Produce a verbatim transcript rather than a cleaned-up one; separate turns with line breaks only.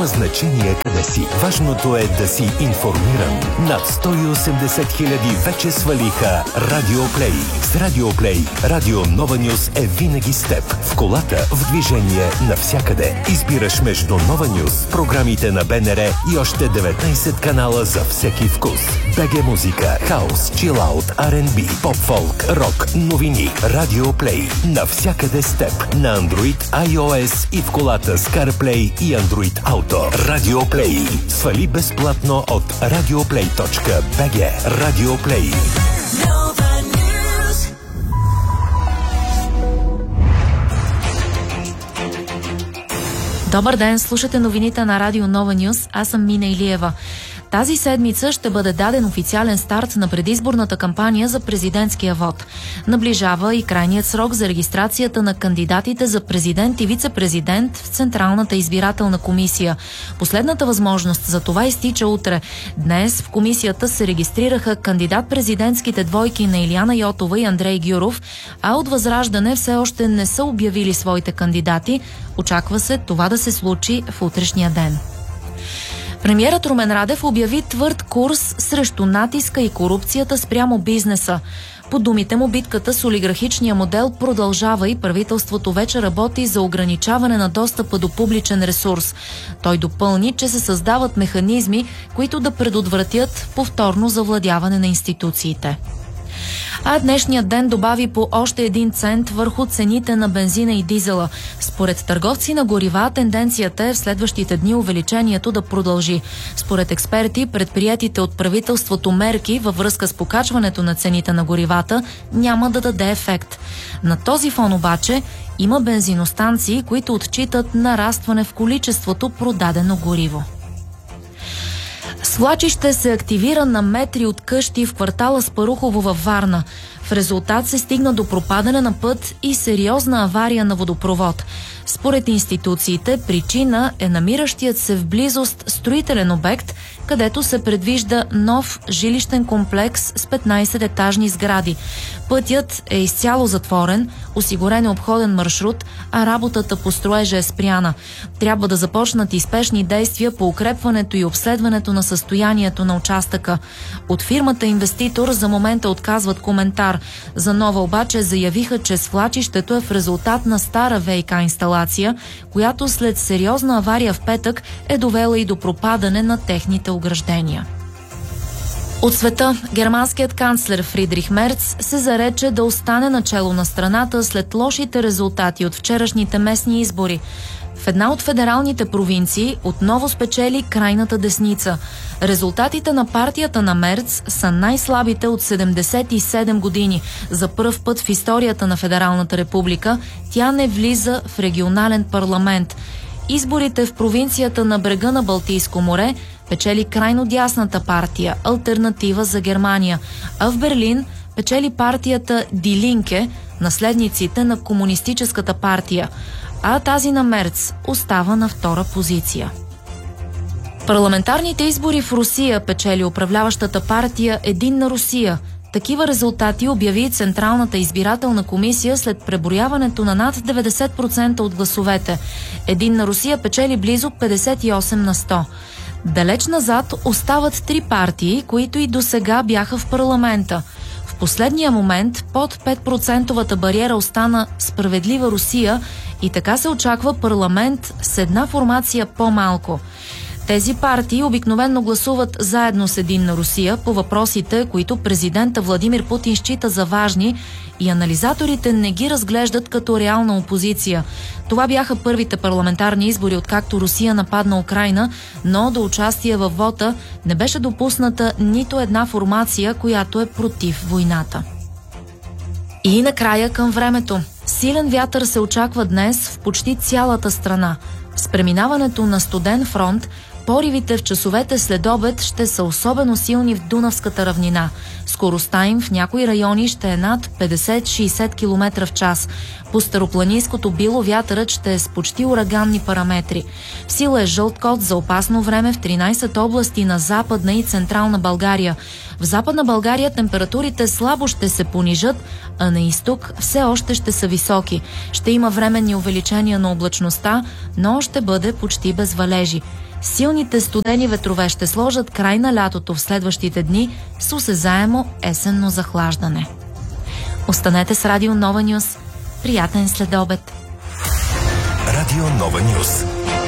Няма значение къде си. Важното е да си информиран. Над сто и осемдесет хиляди вече свалиха Радио Плей. С Радио Плей, Радио Нова Нюз е винаги с теб. В колата, в движение, навсякъде. Избираш между Нова Нюз, програмите на БНР и още деветнайсет канала за всеки вкус. БГ музика, хаус, чилаут, Ар енд Би, поп-фолк, рок, новини. Радио Плей. Навсякъде с теб. На Android, iOS и в колата с CarPlay и Android Auto. Радио Плей. Свали безплатно от радиоплей точка би джи. Радио Плей.
Добър ден, слушате новините на Радио Нова Нюз. Аз съм Мина Илиева. Тази седмица ще бъде даден официален старт на предизборната кампания за президентския вод. Наближава и крайният срок за регистрацията на кандидатите за президент и вице-президент в Централната избирателна комисия. Последната възможност за това изтича утре. Днес в комисията се регистрираха кандидат-президентските двойки на Илияна Йотова и Андрей Гюров, а от Възраждане все още не са обявили своите кандидати. Очаква се това да се случи в утрешния ден. Премиерът Румен Радев обяви твърд курс срещу натиска и корупцията спрямо бизнеса. По думите му, битката с олигархичния модел продължава и правителството вече работи за ограничаване на достъпа до публичен ресурс. Той допълни, че се създават механизми, които да предотвратят повторно завладяване на институциите. А днешният ден добави по още един цент върху цените на бензина и дизела. Според търговци на горива, тенденцията е в следващите дни увеличението да продължи. Според експерти, предприетите от правителството мерки във връзка с покачването на цените на горивата няма да даде ефект. На този фон обаче има бензиностанции, които отчитат нарастване в количеството продадено гориво. Свлачище се активира на метри от къщи в квартала Спарухово във Варна. В резултат се стигна до пропадане на път и сериозна авария на водопровод. Според институциите, причина е намиращият се в близост строителен обект, където се предвижда нов жилищен комплекс с петнайсет етажни сгради. Пътят е изцяло затворен, осигурен е обходен маршрут, а работата по строежа е спряна. Трябва да започнат и спешни действия по укрепването и обследването на състоянието на участъка. От фирмата инвеститор за момента отказват коментар. За нова обаче заявиха, че свлачището е в резултат на стара ВиК инсталация, която след сериозна авария в петък е довела и до пропадане на техните ограждения. От света, германският канцлер Фридрих Мерц се зарече да остане начело на страната след лошите резултати от вчерашните местни избори. В една от федералните провинции отново спечели крайната десница. Резултатите на партията на Мерц са най-слабите от седемдесет и седем години. За пръв път в историята на Федералната република тя не влиза в регионален парламент. Изборите в провинцията на брега на Балтийско море печели крайно дясната партия Алтернатива за Германия, а в Берлин печели партията Die Linke, наследниците на комунистическата партия, а тази на Мерц остава на втора позиция. Парламентарните избори в Русия печели управляващата партия Единна Русия. Такива резултати обяви Централната избирателна комисия след преброяването на над деветдесет процента от гласовете. Единна Русия печели близо петдесет и осем на сто. Далеч назад остават три партии, които и досега бяха в парламента. В последния момент под пет процентовата бариера остана Справедлива Русия и така се очаква парламент с една формация по-малко. Тези партии обикновено гласуват заедно с Единна Русия по въпросите, които президента Владимир Путин счита за важни и анализаторите не ги разглеждат като реална опозиция. Това бяха първите парламентарни избори, откакто Русия нападна Украйна, но до участие във вота не беше допусната нито една формация, която е против войната. И накрая към времето. Силен вятър се очаква днес в почти цялата страна. С преминаването на студен фронт, поривите в часовете след обед ще са особено силни в Дунавската равнина. Скоростта им в някои райони ще е над петдесет до шейсет километра в час. По старопланинското Било вятърът ще е с почти ураганни параметри. В сила е жълт код за опасно време в тринайсет области на Западна и Централна България. В Западна България температурите слабо ще се понижат, а на изток все още ще са високи. Ще има временни увеличения на облачността, но ще бъде почти без валежи. Силните студени ветрове ще сложат край на лятото в следващите дни с осезаемо есенно захлаждане. Останете с Радио Нова Нюс. Приятен следобед!
Радио Нова Нюс.